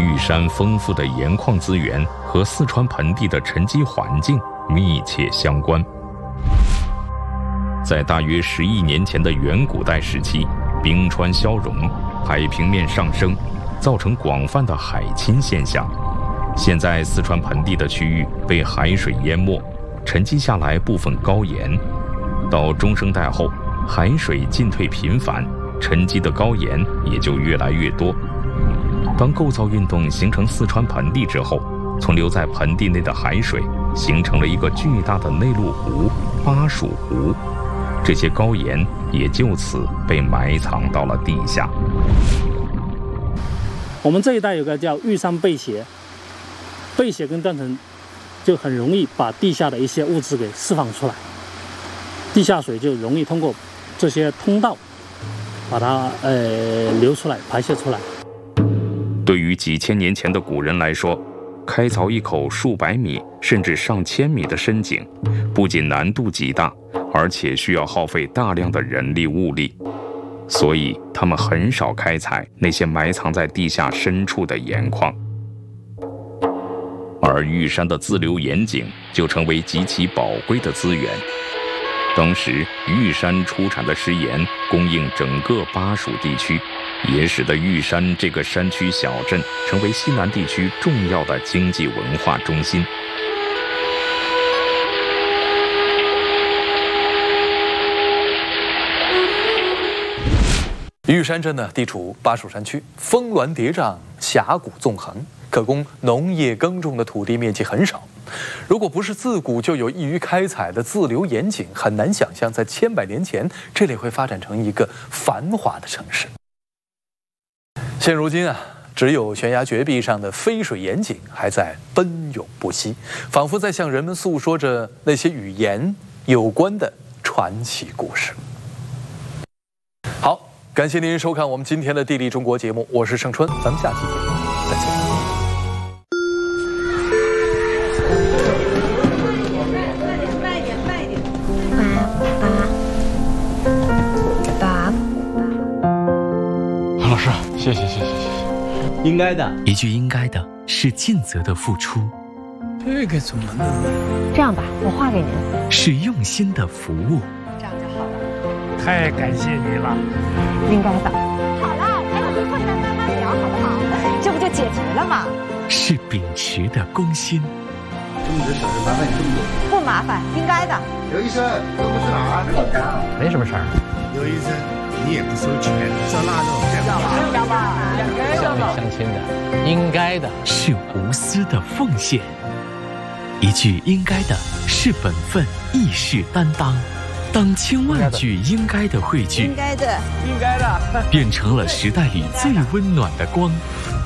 玉山丰富的盐矿资源和四川盆地的沉积环境密切相关。在大约10亿年前的远古代时期，冰川消融，海平面上升，造成广泛的海侵现象。现在四川盆地的区域被海水淹没，沉积下来部分高盐。到中生代后，海水进退频繁，沉积的高盐也就越来越多。当构造运动形成四川盆地之后，存留在盆地内的海水形成了一个巨大的内陆湖——巴蜀湖。这些高盐也就此被埋藏到了地下。 我们这一带有个叫玉山背斜，背斜跟断层就很容易把地下的一些物质给释放出来，地下水就容易通过这些通道把它流出来、排泄出来。 对于几千年前的古人来说，开凿一口数百米甚至上千米的深井，不仅难度极大，而且需要耗费大量的人力物力，所以他们很少开采那些埋藏在地下深处的盐矿。而玉山的自流盐井就成为极其宝贵的资源。当时玉山出产的食盐供应整个巴蜀地区，也使得玉山这个山区小镇成为西南地区重要的经济文化中心。 玉山镇呢，地处巴蜀山区，峰峦叠嶂，峡谷纵横，可供农业耕种的土地面积很少。如果不是自古就有易于开采的自流盐井，很难想象在千百年前这里会发展成一个繁华的城市。现如今啊，只有悬崖绝壁上的飞水盐井还在奔涌不息，仿佛在向人们诉说着那些与盐有关的传奇故事。好，感谢您收看我们今天的《地理中国》节目，我是盛春，咱们下期节目再见。 老师，谢谢。 应该的， 一句应该的是尽责的付出， 这个怎么弄？ 这样吧，我画给您。 是用心的服务。 这样就好了。 太感谢你了。 应该的。好了，陪我跟破山妈妈聊好不好？这不就解决了吗？ 是秉持的公心。 这么点小事麻烦你这么多？ 不麻烦，应该的。 刘医生，都不是哪儿？ 没什么事儿。 刘医生，你也不收钱，烧腊肉这样吧？ 乡里乡亲的，应该的。 是无私的奉献。一句应该的是本分，义士担当。当千万句应该的汇聚， 应该的， 变成了时代里最温暖的光。